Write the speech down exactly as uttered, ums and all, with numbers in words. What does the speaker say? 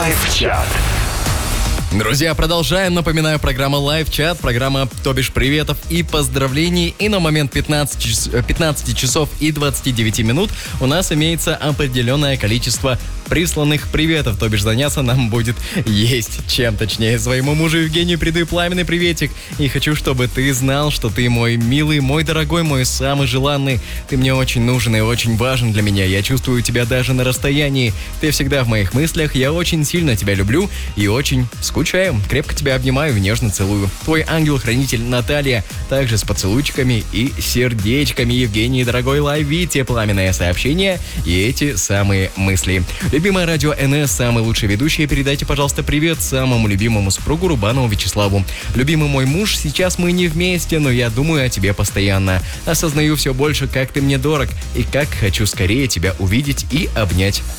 Лайв-чат. Друзья, продолжаем. Напоминаю, программа Лайв-чат, программа, то бишь, приветов и поздравлений. И на момент пятнадцати часов и двадцати девяти минут у нас имеется определенное количество присланных приветов, то бишь заняться нам будет есть чем. Точнее, своему мужу Евгению передаю пламенный приветик. И хочу, чтобы ты знал, что ты мой милый, мой дорогой, мой самый желанный. Ты мне очень нужен и очень важен для меня. Я чувствую тебя даже на расстоянии. Ты всегда в моих мыслях. Я очень сильно тебя люблю и очень скучаю. Крепко тебя обнимаю и нежно целую. Твой ангел-хранитель Наталья, также с поцелуйчиками и сердечками. Евгений, дорогой, ловите пламенное сообщение и эти самые мысли. Любимое радио эн эс, самый лучший ведущий, передайте, пожалуйста, привет самому любимому супругу Рубанову Вячеславу. Любимый мой муж, сейчас мы не вместе, но я думаю о тебе постоянно. Осознаю все больше, как ты мне дорог и как хочу скорее тебя увидеть и обнять.